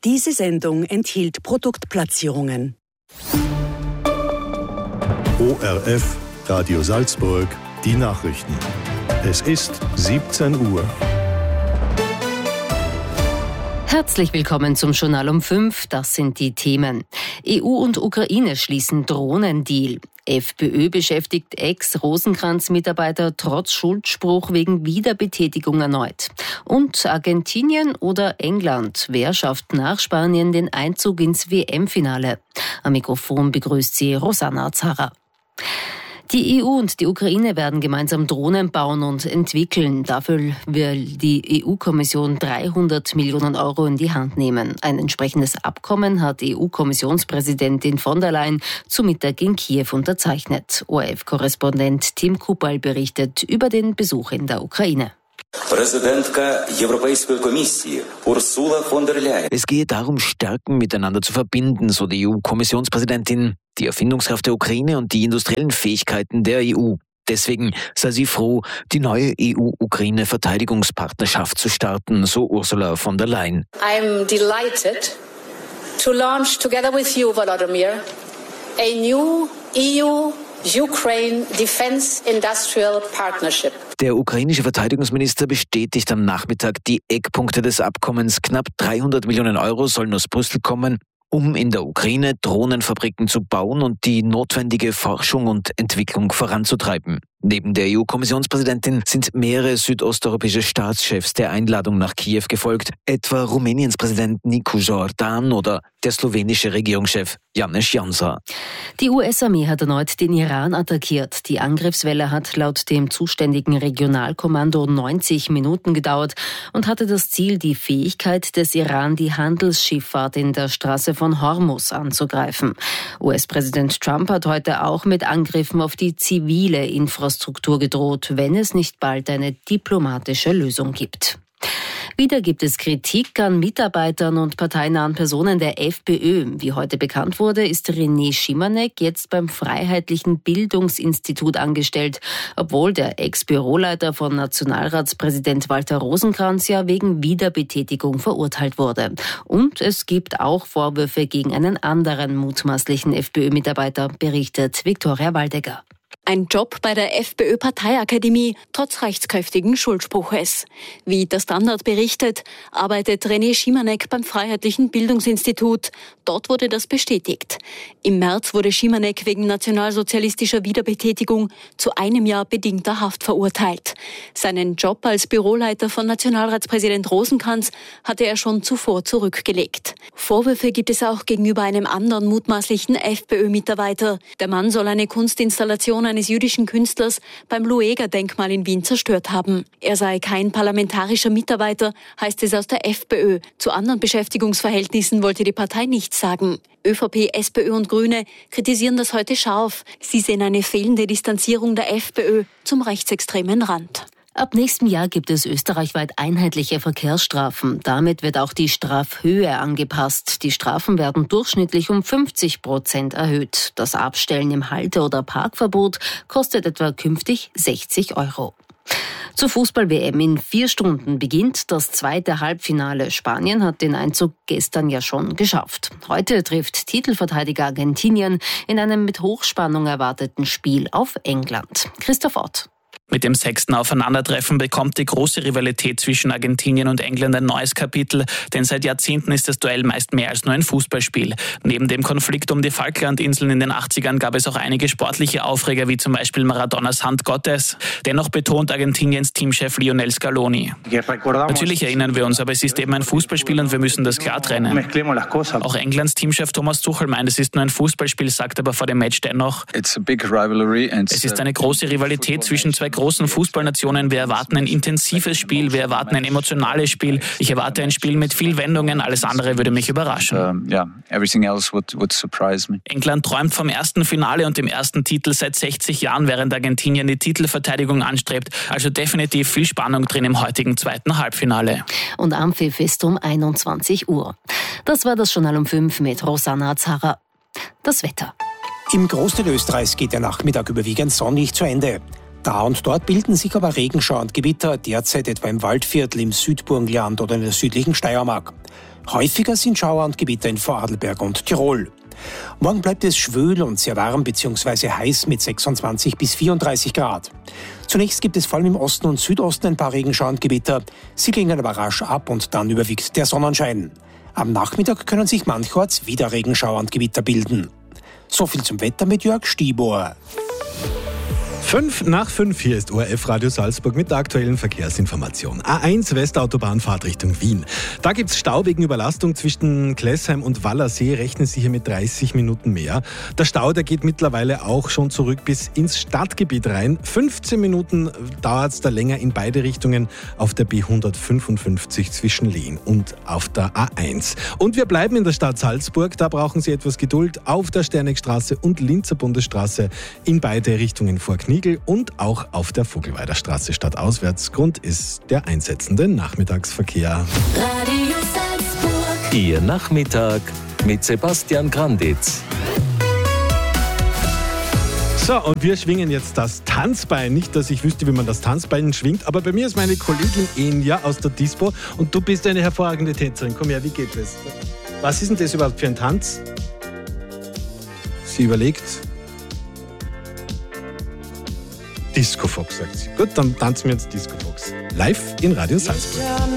Diese Sendung enthielt Produktplatzierungen. ORF, Radio Salzburg, die Nachrichten. Es ist 17 Uhr. Herzlich willkommen zum Journal um 5. Das sind die Themen. EU und Ukraine schließen Drohnendeal. FPÖ beschäftigt Ex-Rosenkranz-Mitarbeiter trotz Schuldspruch wegen Wiederbetätigung erneut. Und Argentinien oder England? Wer schafft nach Spanien den Einzug ins WM-Finale? Am Mikrofon begrüßt sie Rosanna Zara. Die EU und die Ukraine werden gemeinsam Drohnen bauen und entwickeln. Dafür will die EU-Kommission 300 Millionen Euro in die Hand nehmen. Ein entsprechendes Abkommen hat EU-Kommissionspräsidentin von der Leyen zu Mittag in Kiew unterzeichnet. ORF-Korrespondent Tim Kupal berichtet über den Besuch in der Ukraine. Es gehe darum, Stärken miteinander zu verbinden, so die EU-Kommissionspräsidentin, die Erfindungskraft der Ukraine und die industriellen Fähigkeiten der EU. Deswegen sei sie froh, die neue EU-Ukraine-Verteidigungspartnerschaft zu starten, so Ursula von der Leyen. I'm delighted to launch together with you, Volodymyr, a new EU-Ukraine Defense Industrial Partnership. Der ukrainische Verteidigungsminister bestätigt am Nachmittag die Eckpunkte des Abkommens. Knapp 300 Millionen Euro sollen aus Brüssel kommen, um in der Ukraine Drohnenfabriken zu bauen und die notwendige Forschung und Entwicklung voranzutreiben. Neben der EU-Kommissionspräsidentin sind mehrere südosteuropäische Staatschefs der Einladung nach Kiew gefolgt, etwa Rumäniens Präsident Nicu Jordan oder der slowenische Regierungschef Janez Janša. Die US-Armee hat erneut den Iran attackiert. Die Angriffswelle hat laut dem zuständigen Regionalkommando 90 Minuten gedauert und hatte das Ziel, die Fähigkeit des Iran, die Handelsschifffahrt in der Straße von Hormuz anzugreifen. US-Präsident Trump hat heute auch mit Angriffen auf die zivile Infrastruktur gedroht, wenn es nicht bald eine diplomatische Lösung gibt. Wieder gibt es Kritik an Mitarbeitern und parteinahen Personen der FPÖ. Wie heute bekannt wurde, ist René Schimanek jetzt beim Freiheitlichen Bildungsinstitut angestellt, obwohl der Ex-Büroleiter von Nationalratspräsident Walter Rosenkranz ja wegen Wiederbetätigung verurteilt wurde. Und es gibt auch Vorwürfe gegen einen anderen mutmaßlichen FPÖ-Mitarbeiter, berichtet Viktoria Waldegger. Ein Job bei der FPÖ-Parteiakademie trotz rechtskräftigen Schuldspruches. Wie der Standard berichtet, arbeitet René Schimanek beim Freiheitlichen Bildungsinstitut. Dort wurde das bestätigt. Im März wurde Schimanek wegen nationalsozialistischer Wiederbetätigung zu 1 Jahr bedingter Haft verurteilt. Seinen Job als Büroleiter von Nationalratspräsident Rosenkranz hatte er schon zuvor zurückgelegt. Vorwürfe gibt es auch gegenüber einem anderen mutmaßlichen FPÖ-Mitarbeiter. Der Mann soll eine Kunstinstallation eines jüdischen Künstlers beim Lueger-Denkmal in Wien zerstört haben. Er sei kein parlamentarischer Mitarbeiter, heißt es aus der FPÖ. Zu anderen Beschäftigungsverhältnissen wollte die Partei nichts sagen. ÖVP, SPÖ und Grüne kritisieren das heute scharf. Sie sehen eine fehlende Distanzierung der FPÖ zum rechtsextremen Rand. Ab nächstem Jahr gibt es österreichweit einheitliche Verkehrsstrafen. Damit wird auch die Strafhöhe angepasst. Die Strafen werden durchschnittlich um 50% erhöht. Das Abstellen im Halte- oder Parkverbot kostet etwa künftig 60 Euro. Zur Fußball-WM in 4 Stunden beginnt das zweite Halbfinale. Spanien hat den Einzug gestern ja schon geschafft. Heute trifft Titelverteidiger Argentinien in einem mit Hochspannung erwarteten Spiel auf England. Christoph Ott. Mit dem 6. Aufeinandertreffen bekommt die große Rivalität zwischen Argentinien und England ein neues Kapitel, denn seit Jahrzehnten ist das Duell meist mehr als nur ein Fußballspiel. Neben dem Konflikt um die Falklandinseln in den 80ern gab es auch einige sportliche Aufreger, wie zum Beispiel Maradonas Hand Gottes. Dennoch betont Argentiniens Teamchef Lionel Scaloni: Natürlich erinnern wir uns, aber es ist eben ein Fußballspiel und wir müssen das klar trennen. Auch Englands Teamchef Thomas Tuchel meint, es ist nur ein Fußballspiel, sagt aber vor dem Match dennoch: Es ist eine große Rivalität zwischen zwei großen Fußballnationen. Wir erwarten ein intensives Spiel, wir erwarten ein emotionales Spiel. Ich erwarte ein Spiel mit viel Wendungen, alles andere würde mich überraschen. England träumt vom ersten Finale und dem ersten Titel seit 60 Jahren, während Argentinien die Titelverteidigung anstrebt. Also definitiv viel Spannung drin im heutigen zweiten Halbfinale. Und Anpfiff ist um 21 Uhr. Das war das Journal um 5 mit Rosanna Zara. Das Wetter. Im Großteil Österreichs geht der Nachmittag überwiegend sonnig zu Ende. Da und dort bilden sich aber Regenschauer und Gewitter, derzeit etwa im Waldviertel, im Südburgenland oder in der südlichen Steiermark. Häufiger sind Schauer und Gewitter in Vorarlberg und Tirol. Morgen bleibt es schwül und sehr warm bzw. heiß mit 26 bis 34 Grad. Zunächst gibt es vor allem im Osten und Südosten ein paar Regenschauer und Gewitter. Sie klingen aber rasch ab und dann überwiegt der Sonnenschein. Am Nachmittag können sich mancherorts wieder Regenschauer und Gewitter bilden. So viel zum Wetter mit Jörg Stieber. 5:05, hier ist ORF Radio Salzburg mit der aktuellen Verkehrsinformation. A1 Westautobahnfahrt Richtung Wien. Da gibt es Stau wegen Überlastung zwischen Klessheim und Wallersee. Rechnen Sie hier mit 30 Minuten mehr. Der Stau, der geht mittlerweile auch schon zurück bis ins Stadtgebiet rein. 15 Minuten dauert es da länger in beide Richtungen auf der B155 zwischen Lehn und auf der A1. Und wir bleiben in der Stadt Salzburg. Da brauchen Sie etwas Geduld auf der Sternegstraße und Linzer Bundesstraße in beide Richtungen vor Kniegl und auch auf der Vogelweider Straße stadtauswärts. Grund ist der einsetzende Nachmittagsverkehr. Radio Salzburg. Ihr Nachmittag mit Sebastian Granditz. So, und wir schwingen jetzt das Tanzbein. Nicht, dass ich wüsste, wie man das Tanzbein schwingt, aber bei mir ist meine Kollegin Enya aus der Dispo und du bist eine hervorragende Tänzerin. Komm her, wie geht es? Was ist denn das überhaupt für ein Tanz? Sie überlegt. Disco Fox, sagt sie. Gut, dann tanzen wir jetzt Disco Fox. Live in Radio Salzburg.